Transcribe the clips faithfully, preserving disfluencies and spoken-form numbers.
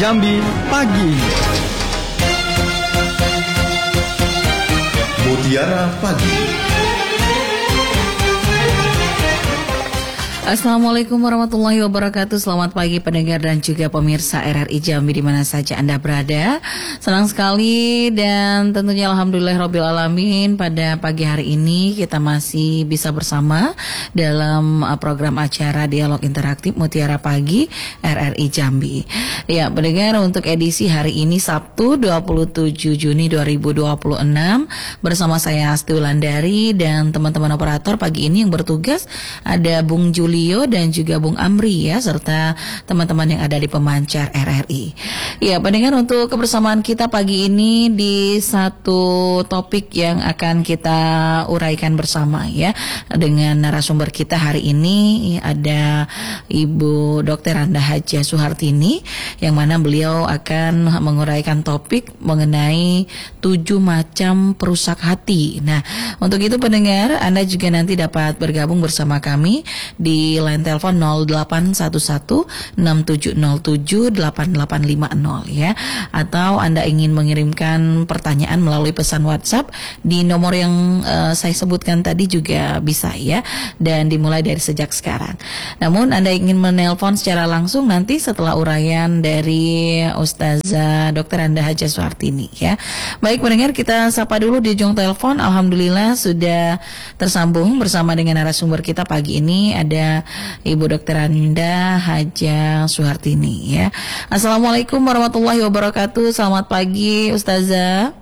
Jambi Pagi. Mutiara Pagi. Assalamualaikum warahmatullahi wabarakatuh. Selamat pagi pendengar dan juga pemirsa R R I Jambi di mana saja Anda berada. Senang sekali dan tentunya alhamdulillah rabbil alamin pada pagi hari ini kita masih bisa bersama dalam program acara Dialog Interaktif Mutiara Pagi R R I Jambi. Ya, pendengar, untuk edisi hari ini Sabtu dua puluh tujuh Juni dua ribu dua puluh enam bersama saya Asti Wulandari dan teman-teman operator pagi ini yang bertugas ada Bung Juli Leo dan juga Bung Amri ya, serta teman-teman yang ada di pemancar R R I. Ya, pendengar, untuk kebersamaan kita pagi ini di satu topik yang akan kita uraikan bersama ya dengan narasumber kita hari ini ada Ibu Dokter Anda Hajah Suhartini, yang mana beliau akan menguraikan topik mengenai tujuh macam perusak hati. Nah, untuk itu pendengar, Anda juga nanti dapat bergabung bersama kami di di line telepon nol delapan satu satu enam tujuh nol tujuh delapan delapan lima nol ya, atau Anda ingin mengirimkan pertanyaan melalui pesan WhatsApp di nomor yang uh, saya sebutkan tadi juga bisa ya, dan dimulai dari sejak sekarang. Namun Anda ingin menelpon secara langsung nanti setelah uraian dari Ustazah Dokter Anda Hajah Suhartini ya. Baik pendengar, kita sapa dulu di ujung telepon. Alhamdulillah sudah tersambung bersama dengan narasumber kita pagi ini, ada Ibu Dokter Anda Hajah Suhartini ya. Assalamualaikum warahmatullahi wabarakatuh. Selamat pagi Ustazah.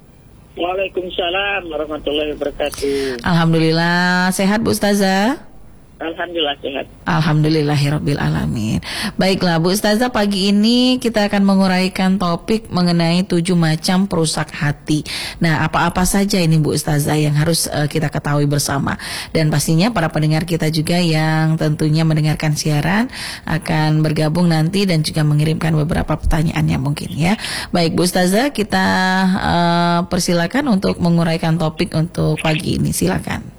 Waalaikumsalam warahmatullahi wabarakatuh. Alhamdulillah sehat Bu Ustazah. Alhamdulillah sehat. Alhamdulillahirabbil alamin. Baiklah Bu Ustazah, pagi ini kita akan menguraikan topik mengenai tujuh macam perusak hati. Nah, apa-apa saja ini Bu Ustazah yang harus uh, kita ketahui bersama, dan pastinya para pendengar kita juga yang tentunya mendengarkan siaran akan bergabung nanti dan juga mengirimkan beberapa pertanyaannya mungkin ya. Baik Bu Ustazah, kita uh, persilakan untuk menguraikan topik untuk pagi ini, silakan.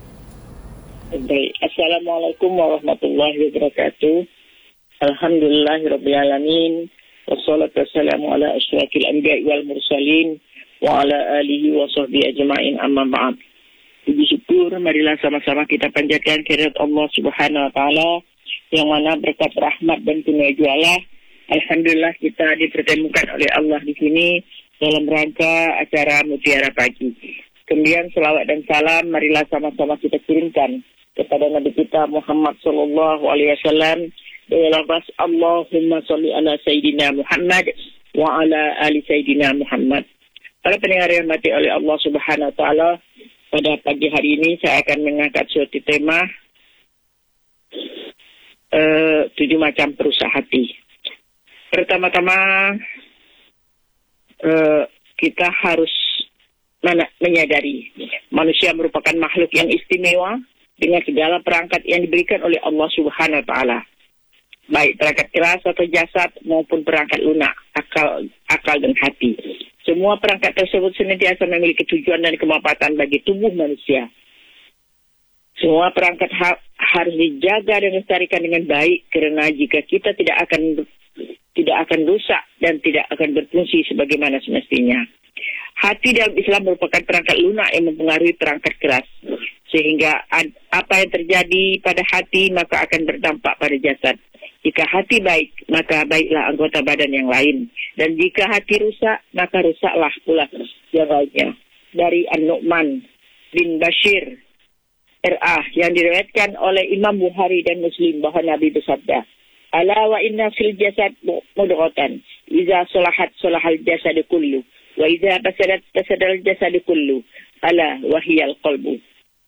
Baik, Assalamualaikum warahmatullahi wabarakatuh. Alhamdulillahirabbil alamin. Wassalatu wassalamu ala asyrafil anbiya'i wal mursalin wa ala alihi wa sahbihi ajma'in, amma ba'd. Puji syukur marilah sama-sama kita panjatkan kehadirat Allah Subhanahu wa taala yang mana berkat rahmat dan kurnia jualah alhamdulillah kita dipertemukan oleh Allah di sini dalam rangka acara Mutiara Pagi. Kemudian selawat dan salam marilah sama-sama kita kirimkan kepada Nabi kita Muhammad sallallahu alaihi wasallam dalam lafaz Allahumma sholli ala sayyidina Muhammad wa ala ali sayyidina Muhammad. Para pendengar yang dirahmati oleh Allah Subhanahu wa taala, pada pagi hari ini saya akan mengangkat suatu tema uh, tujuh macam perusak hati. Pertama-tama uh, kita harus menyadari manusia merupakan makhluk yang istimewa dengan segala perangkat yang diberikan oleh Allah Subhanahu wa taala, baik perangkat keras atau jasad maupun perangkat lunak, akal, akal dan hati. Semua perangkat tersebut senantiasa memiliki tujuan dan kemanfaatan bagi tubuh manusia. Semua perangkat ha- harus dijaga dan dilestarikan dengan baik, karena jika kita tidak akan tidak akan rusak dan tidak akan berfungsi sebagaimana semestinya. Hati dalam Islam merupakan perangkat lunak yang mempengaruhi perangkat keras, sehingga ad, apa yang terjadi pada hati maka akan berdampak pada jasad. Jika hati baik, maka baiklah anggota badan yang lain, dan jika hati rusak, maka rusaklah pula yang lainnya. Dari An-Nu'man bin Bashir R A yang diriwayatkan oleh Imam Bukhari dan Muslim bahwa Nabi bersabda, "Ala wa inna fil jasad mudghatan, idza salahat salahal jasad kullu. Wa idza fasadat fasadal jasad kullu, ala wahiyal qalbu."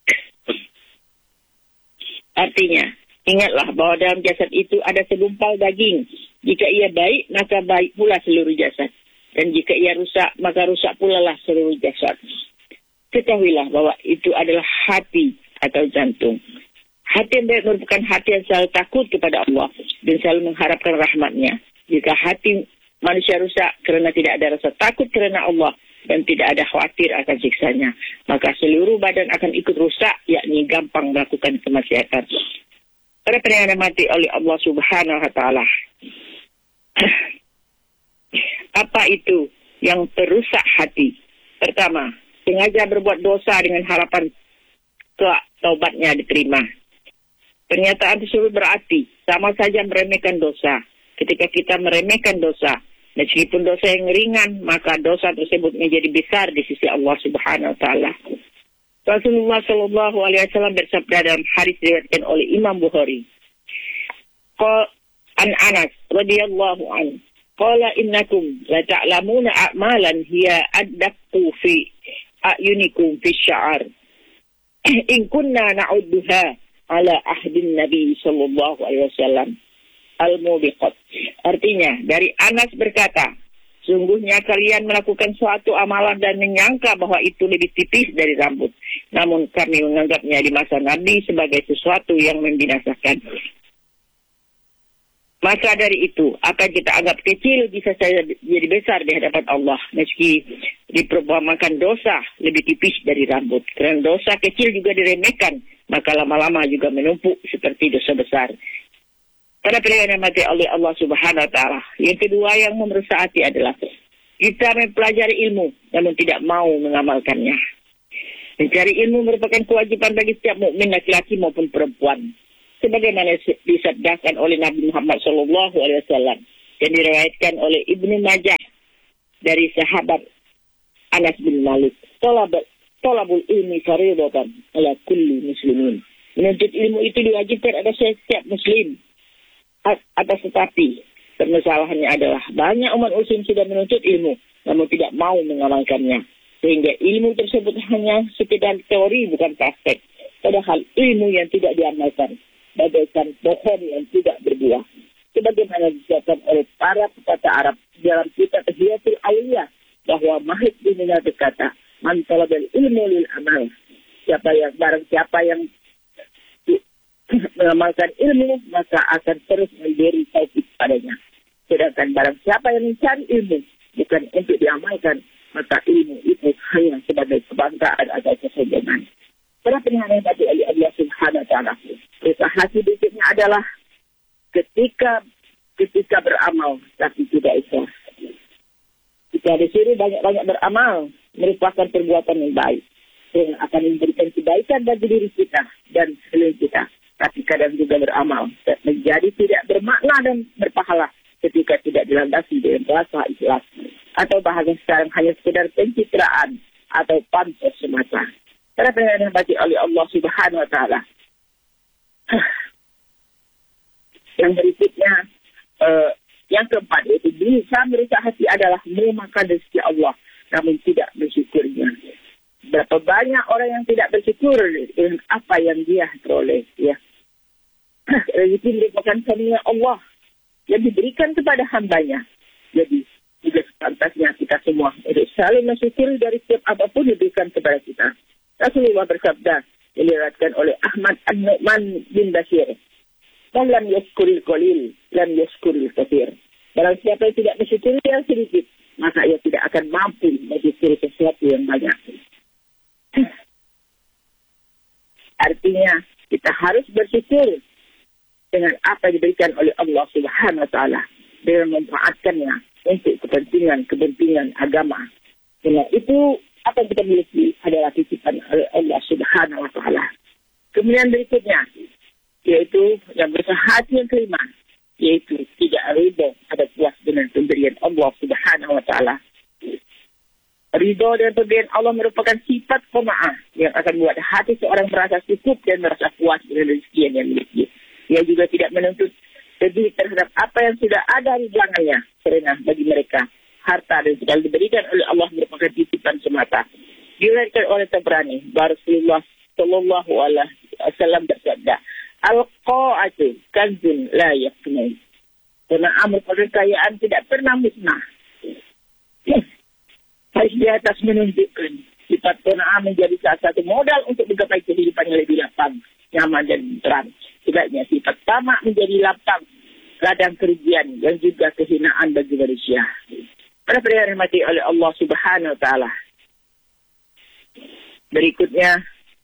Artinya, ingatlah bahwa dalam jasad itu ada segumpal daging. Jika ia baik, maka baik pula seluruh jasad. Dan jika ia rusak, maka rusak pula lah seluruh jasad. Ketahuilah bahwa itu adalah hati atau jantung. Hati yang baik merupakan hati yang selalu takut kepada Allah dan selalu mengharapkan rahmat-Nya. Jika hati manusia rusak kerana tidak ada rasa takut kerana Allah dan tidak ada khawatir akan siksanya, maka seluruh badan akan ikut rusak, yakni gampang melakukan kemaksiatan. Para pendengar mati oleh Allah Subhanahu wa taala. Apa itu yang perusak hati? Pertama, sengaja berbuat dosa dengan harapan kelak taubatnya diterima. Pernyataan tersebut berarti sama saja meremehkan dosa. Ketika kita meremehkan dosa, meskipun dosa yang ringan, maka dosa tersebut menjadi besar di sisi Allah Subhanahu wa taala. Rasulullah Shallallahu alaihi wasallam bersabda dalam hadis diriwayatkan oleh Imam Bukhari. Qala an Anas radhiyallahu anhu, qala innakum la ta'lamuna a'malan hiya addaqu fi a'yunikum fi sya'ar. In kunna na'udduha ala ahdin Nabi sallallahu alaihi wasallam al-mubiqat. Artinya, dari Anas berkata, sungguhnya kalian melakukan suatu amalan dan menyangka bahwa itu lebih tipis dari rambut. Namun kami menganggapnya di masa Nabi sebagai sesuatu yang membinasakan. Maka dari itu, apa yang kita anggap kecil bisa saja jadi besar di hadapan Allah. Meski diperumpamakan dosa lebih tipis dari rambut. Karena dosa kecil juga diremehkan, maka lama-lama juga menumpuk seperti dosa besar. Pada pilihan yang mati oleh Allah Subhanahu wa taala. Yang kedua yang memerusak hati adalah kita mempelajari ilmu namun tidak mau mengamalkannya. Mencari ilmu merupakan kewajiban bagi setiap mukmin laki-laki maupun perempuan. Sebagaimana disabdakan oleh Nabi Muhammad Shallallahu alaihi wasallam yang diriwayatkan oleh Ibnu Majah dari sahabat Anas bin Malik. Tolabul ilmi fardhatun ala kulli muslimin. Menuntut ilmu itu diwajibkan atas setiap muslim. Atas tetapi permasalahannya adalah banyak umat muslim sudah menuntut ilmu namun tidak mau mengamalkannya, sehingga ilmu tersebut hanya sekedar teori bukan praktek. Padahal ilmu yang tidak diamalkan bagaikan pohon yang tidak berbuah. Sebagaimana disebutkan oleh para pepatah Arab dalam kitab Ihyatul Awliya bahwa Mahid bin Mina berkata, man talabal ilmu lil amal. Siapa yang barang siapa yang mengamalkan ilmu, maka akan terus memberi taufik padanya. Sedangkan barang siapa yang mencari ilmu bukan untuk diamalkan, maka ilmu itu hanya sebagai kebanggaan atau kesombongan. Pada pernyataan tadi oleh Allah Subhanahu wa taala, kisah hati berikutnya adalah ketika ketika beramal tapi tidak ikhlas. Kita disuruh banyak-banyak beramal merupakan perbuatan yang baik yang akan memberikan kebaikan bagi diri kita dan sekeliling kita. Tapi kadang juga beramal menjadi tidak bermakna dan berpahala ketika tidak dilandasi dengan rasa ikhlas, atau bahkan sekarang hanya sekedar pencitraan atau pantas semata. Pada pernyataan yang bagi oleh Allah Subhanahu wa taala. Yang berikutnya, uh, yang keempat yaitu bisa merusak hati adalah memakan rezeki Allah namun tidak bersyukurnya. Berapa banyak orang yang tidak bersyukur dengan apa yang dia peroleh, ya. Rezeki merupakan karunia Allah yang diberikan kepada hambanya. Jadi, juga sepantasnya kita semua untuk selalu mensyukuri dari setiap apapun diberikan kepada kita. Rasulullah bersabda, yang diriwayatkan oleh Ahmad An-Nu'man bin Bashir, "Man lam yashkuril qalil, lam yashkuril katsir." Barang siapa yang tidak mensyukuri yang sedikit, maka ia tidak akan mampu mensyukuri sesuatu yang banyak. Artinya, kita harus bersyukur dengan apa yang diberikan oleh Allah Subhanahu wa taala dengan memanfaatkannya untuk kepentingan-kepentingan agama. Karena itu apa yang kita miliki adalah titipan oleh Allah Subhanahu wa taala. Kemudian berikutnya yaitu yang besar hati yang kelima, yaitu tidak ridho ada puas dengan pemberian Allah Subhanahu wa taala. Ridho dan pemberian Allah merupakan sifat qanaah yang akan membuat hati seorang merasa cukup dan merasa puas dengan rezeki yang dimiliki. Ia juga tidak menuntut lebih terhadap apa yang sudah ada di belakangnya, karena bagi mereka harta dan segala diberikan oleh Allah merupakan titipan semata. Diriwayatkan oleh Tabrani, Rasulullah Shallallahu alaihi wasallam bersabda, "Al-qa'atu kanzun la yafnun." Karena merupakan kekayaan tidak pernah musnah. Hadis di atas menunjukkan sifat qanaah menjadi salah satu modal untuk menggapai kehidupan yang lebih lapang, nyaman dan terang. Sebaliknya sifat tamak menjadi lapang, ladang kerugian dan juga kehinaan bagi manusia. Pada perhatian mati oleh Allah Subhanahu wa taala. Berikutnya,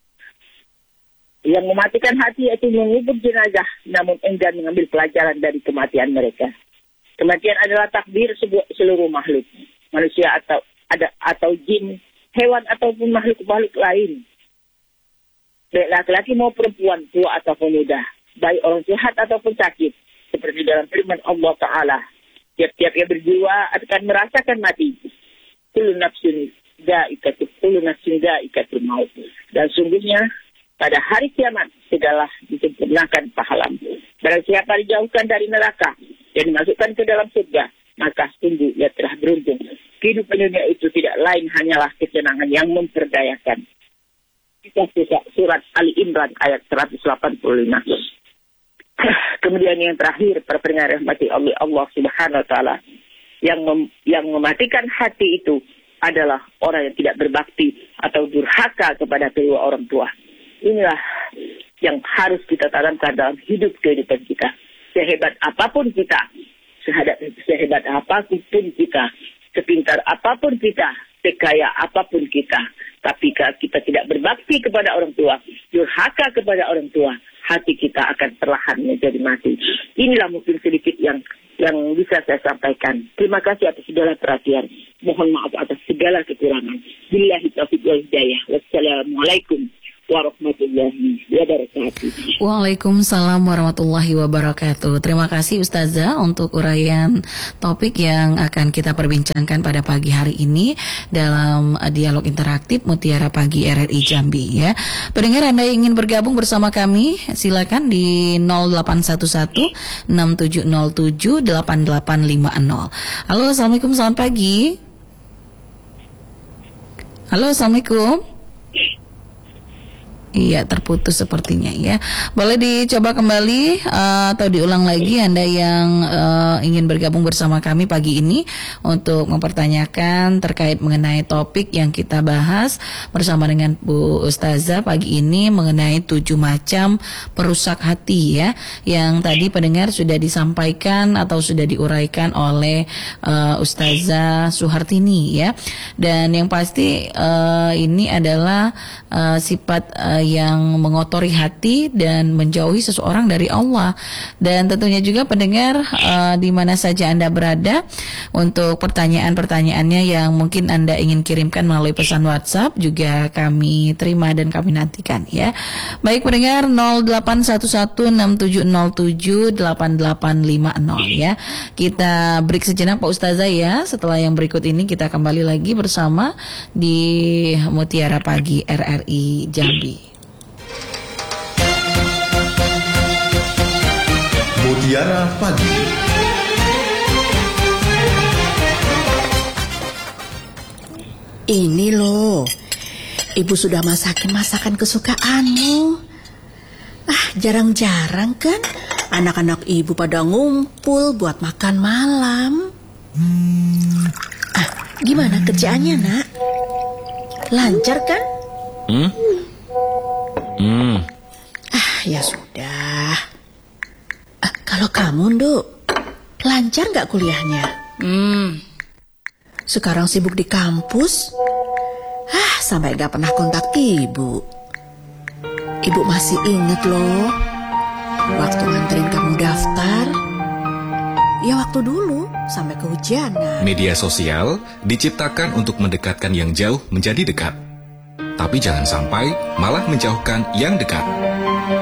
yang mematikan hati yaitu mengubur jenazah namun enggan mengambil pelajaran dari kematian mereka. Kematian adalah takdir seluruh makhluk, manusia atau ada atau jin, hewan ataupun makhluk-makhluk lain. Baik laki-laki maupun perempuan, tua ataupun muda, baik orang sehat ataupun sakit. Seperti dalam firman Allah Ta'ala, tiap-tiap yang berjiwa akan merasakan mati. Kullu nafsin dha'iqatul kullu nafsin dha'iqatul maut. Dan sungguhnya pada hari kiamat segala disempurnakan pahala. Barang siapa dijauhkan dari neraka dan dimasukkan ke dalam surga, maka sungguh ia telah beruntung. Kehidupan dunia itu tidak lain hanyalah kesenangan yang memperdayakan. Kita buka surat Ali Imran ayat seratus delapan puluh lima. Kemudian yang terakhir, para pendengar rahmati oleh Allah Subhanahu wa taala, yang mem, yang mematikan hati itu adalah orang yang tidak berbakti atau durhaka kepada kedua orang tua. Inilah yang harus kita tanamkan dalam hidup kehidupan kita. Sehebat apapun kita, sehebat, sehebat apapun kita, sepintar apapun kita, sekaya apapun kita, tapi kalau kita tidak berbakti kepada orang tua, durhaka kepada orang tua, hati kita akan perlahan menjadi mati. Inilah mungkin sedikit yang yang bisa saya sampaikan. Terima kasih atas segala perhatian. Mohon maaf atas segala kekurangan. Billahi taufiq wal hidayah. Wassalamualaikum warahmatullahi wabarakatuh. Waalaikumsalam warahmatullahi wabarakatuh. Terima kasih Ustazah untuk uraian topik yang akan kita perbincangkan pada pagi hari ini dalam dialog interaktif Mutiara Pagi R R I Jambi ya. Pendengar, Anda yang ingin bergabung bersama kami silakan di nol delapan satu satu enam tujuh nol tujuh delapan delapan lima nol. Halo, Assalamualaikum, selamat pagi. Halo, Assalamualaikum. Iya, terputus sepertinya ya. Boleh dicoba kembali uh, atau diulang lagi Anda yang uh, ingin bergabung bersama kami pagi ini untuk mempertanyakan terkait mengenai topik yang kita bahas bersama dengan Bu Ustazah pagi ini mengenai tujuh macam perusak hati ya, yang tadi pendengar sudah disampaikan atau sudah diuraikan oleh uh, Ustazah Suhartini ya. Dan yang pasti uh, ini adalah uh, sifat uh, yang mengotori hati dan menjauhi seseorang dari Allah. Dan tentunya juga pendengar uh, di mana saja Anda berada, untuk pertanyaan-pertanyaannya yang mungkin Anda ingin kirimkan melalui pesan WhatsApp juga kami terima dan kami nantikan ya. Baik pendengar, nol delapan satu satu enam tujuh nol tujuh delapan delapan lima nol ya. Kita break sejenak Pak Ustazah ya. Setelah yang berikut ini kita kembali lagi bersama di Mutiara Pagi R R I Jambi. Mutiara Pagi. Ini loh, Ibu sudah masakin masakan kesukaanmu. Ah, jarang-jarang kan anak-anak Ibu pada ngumpul buat makan malam. Hmm. Ah, gimana kerjaannya, Nak? Lancar kan? Hmm? Hmm. Ah, ya sudah. Ah, kalau kamu, Nduk, lancar gak kuliahnya? Hmm. Sekarang sibuk di kampus. Ah, sampai gak pernah kontak Ibu. Ibu masih inget loh, waktu nganterin kamu daftar. Ya waktu dulu, sampai kehujanan. Media sosial diciptakan untuk mendekatkan yang jauh menjadi dekat. Tapi jangan sampai malah menjauhkan yang dekat.